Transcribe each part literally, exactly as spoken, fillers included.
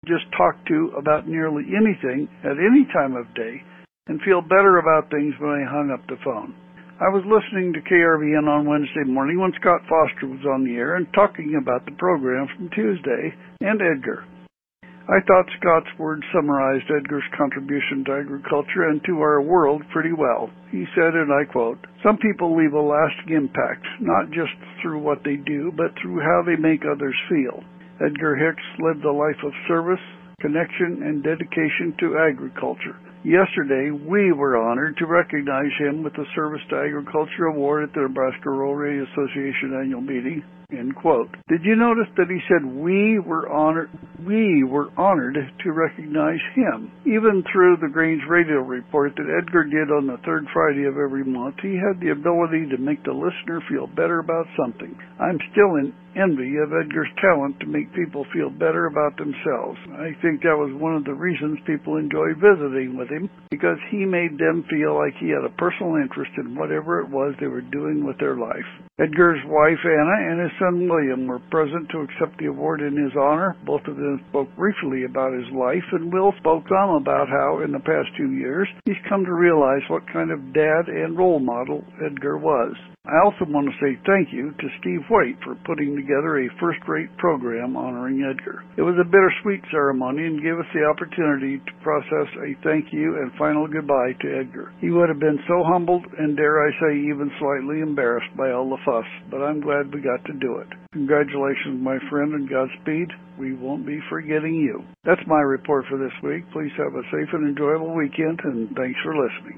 just talk to about nearly anything at any time of day and feel better about things when I hung up the phone. I was listening to K R V N on Wednesday morning when Scott Foster was on the air and talking about the program from Tuesday and Edgar. I thought Scott's words summarized Edgar's contribution to agriculture and to our world pretty well. He said, and I quote, "Some people leave a lasting impact, not just through what they do, but through how they make others feel." Edgar Hicks lived a life of service, connection, and dedication to agriculture. Yesterday, we were honored to recognize him with the Service to Agriculture Award at the Nebraska Rural Radio Association annual meeting. End quote. Did you notice that he said we were honored? We were honored to recognize him. Even through the Grange radio report that Edgar did on the third Friday of every month, he had the ability to make the listener feel better about something. I'm still in envy of Edgar's talent to make people feel better about themselves. I think that was one of the reasons people enjoyed visiting with him, because he made them feel like he had a personal interest in whatever it was they were doing with their life. Edgar's wife, Anna, and his son, William, were present to accept the award in his honor. Both of them spoke briefly about his life, and Will spoke some about how, in the past two years, he's come to realize what kind of dad and role model Edgar was. I also want to say thank you to Steve White for putting together a first-rate program honoring Edgar. It was a bittersweet ceremony and gave us the opportunity to process a thank you and final goodbye to Edgar. He would have been so humbled and, dare I say, even slightly embarrassed by all the fuss, but I'm glad we got to do it. Congratulations, my friend, and Godspeed. We won't be forgetting you. That's my report for this week. Please have a safe and enjoyable weekend, and thanks for listening.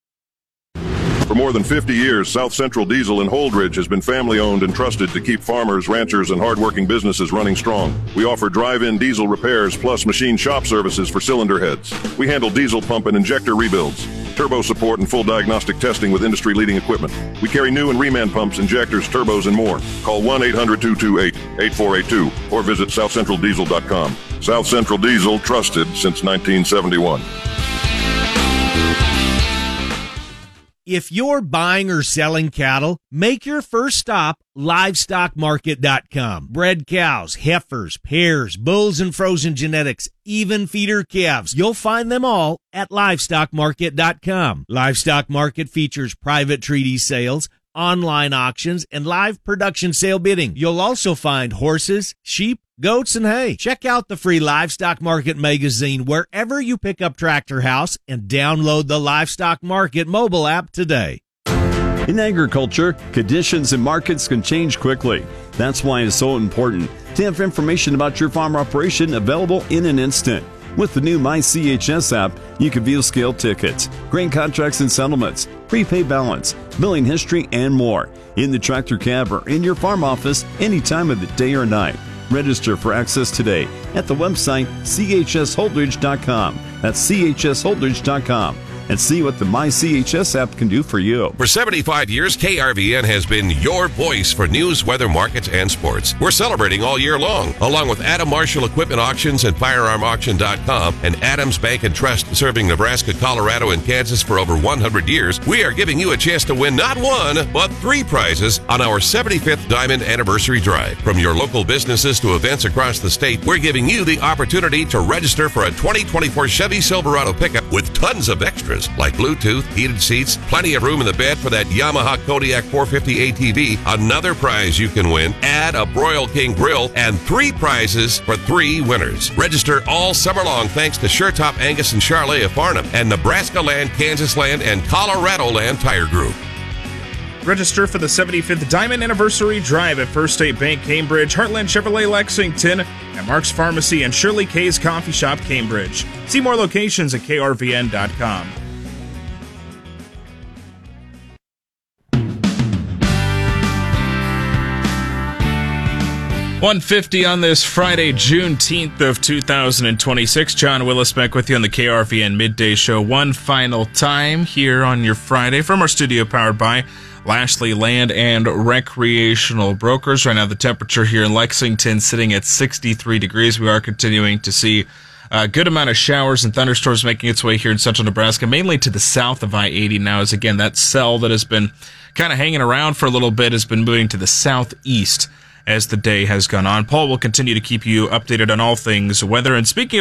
For more than fifty years, South Central Diesel in Holdridge has been family-owned and trusted to keep farmers, ranchers, and hardworking businesses running strong. We offer drive-in diesel repairs plus machine shop services for cylinder heads. We handle diesel pump and injector rebuilds, turbo support, and full diagnostic testing with industry-leading equipment. We carry new and reman pumps, injectors, turbos, and more. Call one eight hundred two two eight eight four eight two or visit south central diesel dot com. South Central Diesel, trusted since nineteen seventy-one. If you're buying or selling cattle, make your first stop livestock market dot com. Bred cows, heifers, pairs, bulls and frozen genetics, even feeder calves. You'll find them all at livestock market dot com. Livestock Market features private treaty sales, online auctions, and live production sale bidding. You'll also find horses, sheep, goats, and hay. Check out the free Livestock Market magazine wherever you pick up Tractor House and download the Livestock Market mobile app today. In agriculture, conditions and markets can change quickly. That's why it's so important to have information about your farm operation available in an instant. With the new My C H S app, you can view scale tickets, grain contracts and settlements, prepay balance, billing history, and more in the tractor cab or in your farm office any time of the day or night. Register for access today at the website c h s holdridge dot com. That's c h s holdridge dot com. And see what the My C H S app can do for you. For seventy-five years, K R V N has been your voice for news, weather, markets, and sports. We're celebrating all year long, along with Adam Marshall Equipment Auctions and firearm auction dot com and Adams Bank and Trust, serving Nebraska, Colorado, and Kansas for over one hundred years. We are giving you a chance to win not one, but three prizes on our seventy-fifth Diamond Anniversary Drive. From your local businesses to events across the state, we're giving you the opportunity to register for a twenty twenty-four Chevy Silverado pickup with tons of extras like Bluetooth, heated seats, plenty of room in the bed for that Yamaha Kodiak four fifty A T V. Another prize you can win, add a Broil King grill, and three prizes for three winners. Register all summer long thanks to SureTop Angus and Charlet of Farnham and Nebraska Land, Kansas Land, and Colorado Land Tire Group. Register for the seventy-fifth Diamond Anniversary Drive at First State Bank Cambridge, Heartland Chevrolet Lexington, and Mark's Pharmacy and Shirley K's Coffee Shop Cambridge. See more locations at k r v n dot com. one fifty on this Friday, Juneteenth of two thousand twenty-six. John Willis back with you on the K R V N Midday Show one final time here on your Friday from our studio powered by Lashley Land and Recreational Brokers. Right now the temperature here in Lexington sitting at sixty-three degrees. We are continuing to see a good amount of showers and thunderstorms making its way here in central Nebraska, mainly to the south of I eighty now, as again that cell that has been kind of hanging around for a little bit has been moving to the southeast as the day has gone on. Paul will continue to keep you updated on all things weather. And speaking of